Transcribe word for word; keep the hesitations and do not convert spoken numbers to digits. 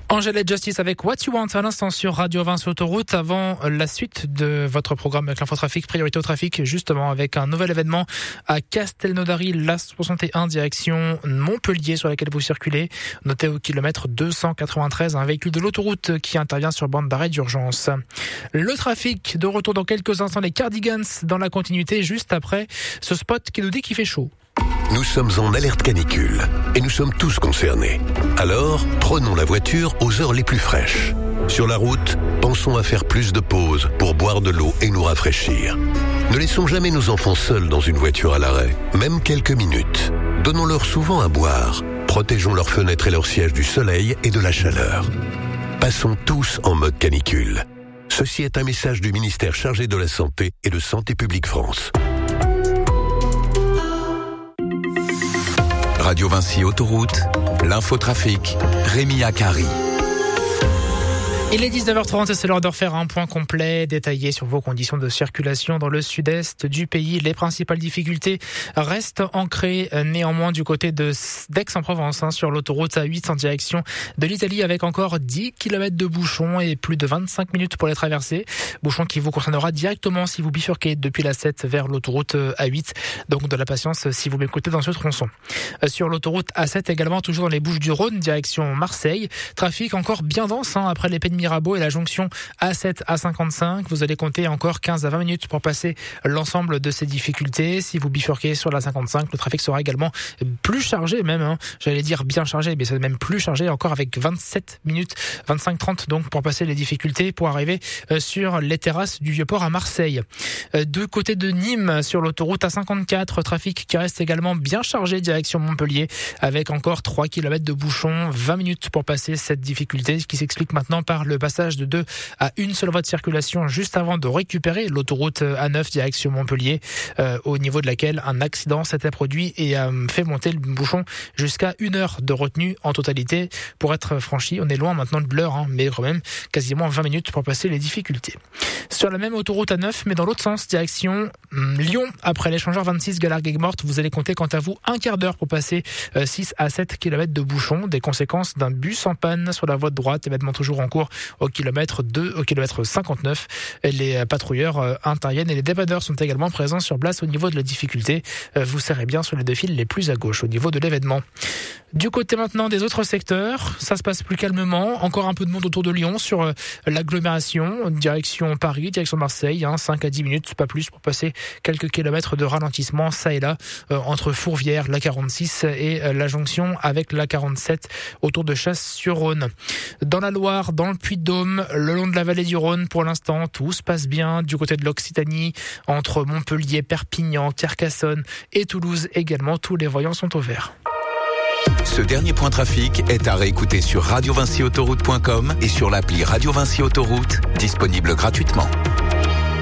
Angela Justice avec What You Want à l'instant sur Radio Vinci Autoroute. Avant la suite de votre programme avec l'infotrafic, priorité au trafic, justement avec un nouvel événement à Castelnaudary, l'A soixante et un direction Montpellier sur laquelle vous circulez. Notez au kilomètre deux cent quatre-vingt-treize un véhicule de l'autoroute qui intervient sur bande d'arrêt d'urgence. Le trafic, de retour dans quelques instants, les Cardigans dans la continuité juste après ce spot qui nous dit qu'il fait chaud. Nous sommes en alerte canicule et nous sommes tous concernés. Alors, prenons la voiture aux heures les plus fraîches. Sur la route, pensons à faire plus de pauses pour boire de l'eau et nous rafraîchir. Ne laissons jamais nos enfants seuls dans une voiture à l'arrêt, même quelques minutes. Donnons-leur souvent à boire. Protégeons leurs fenêtres et leurs sièges du soleil et de la chaleur. Passons tous en mode canicule. Ceci est un message du ministère chargé de la Santé et de Santé publique France. Radio Vinci Autoroute, l'infotrafic, Rémi Akari. Il est dix-neuf heures trente et c'est l'heure de refaire un point complet détaillé sur vos conditions de circulation dans le sud-est du pays. Les principales difficultés restent ancrées néanmoins du côté de d'Aix-en-Provence, hein, sur l'autoroute A huit en direction de l'Italie avec encore dix kilomètres de bouchons et plus de vingt-cinq minutes pour les traverser. Bouchon qui vous concernera directement si vous bifurquez depuis la sept vers l'autoroute A huit. Donc de la patience si vous m'écoutez dans ce tronçon. Sur l'autoroute A sept également, toujours dans les Bouches-du-Rhône, direction Marseille. Trafic encore bien dense, hein, après les Pays de Mirabeau et la jonction A sept A cinquante-cinq. Vous allez compter encore quinze à vingt minutes pour passer l'ensemble de ces difficultés. Si vous bifurquez sur la cinquante-cinq, le trafic sera également plus chargé même, hein. J'allais dire bien chargé, mais c'est même plus chargé encore avec vingt-sept minutes, vingt-cinq trente donc pour passer les difficultés pour arriver sur les terrasses du Vieux-Port à Marseille. De côté de Nîmes, sur l'autoroute A cinquante-quatre, trafic qui reste également bien chargé direction Montpellier avec encore trois kilomètres de bouchons, vingt minutes pour passer cette difficulté qui s'explique maintenant par le passage de deux à une seule voie de circulation juste avant de récupérer l'autoroute A neuf direction Montpellier, euh, au niveau de laquelle un accident s'était produit et a euh, fait monter le bouchon jusqu'à une heure de retenue en totalité pour être franchi. On est loin maintenant de l'heure, hein, mais quand même quasiment vingt minutes pour passer les difficultés. Sur la même autoroute A neuf, mais dans l'autre sens, direction hum, Lyon, après l'échangeur vingt-six Galargues-Morte, vous allez compter quant à vous un quart d'heure pour passer euh, six à sept kilomètres de bouchon, des conséquences d'un bus en panne sur la voie de droite, événement toujours en cours au kilomètre deux, au kilomètre cinquante-neuf. Les patrouilleurs euh, interviennent et les débardeurs sont également présents sur place au niveau de la difficulté. Euh, vous serrez bien sur les deux fils les plus à gauche au niveau de l'événement. Du côté maintenant des autres secteurs, ça se passe plus calmement. Encore un peu de monde autour de Lyon sur euh, l'agglomération, direction Paris, direction Marseille, hein, cinq à dix minutes, pas plus, pour passer quelques kilomètres de ralentissement, ça et là, euh, entre Fourvière, la quarante-six et euh, la jonction avec la quarante-sept autour de Chasse-sur-Rhône. Dans la Loire, dans le Puy-de-Dôme, le long de la vallée du Rhône, pour l'instant, tout se passe bien. Du côté de l'Occitanie, entre Montpellier, Perpignan, Carcassonne et Toulouse également, tous les voyants sont au vert. Ce dernier point trafic est à réécouter sur radio vinci autoroute point com et sur l'appli Radio Vinci Autoroute, disponible gratuitement.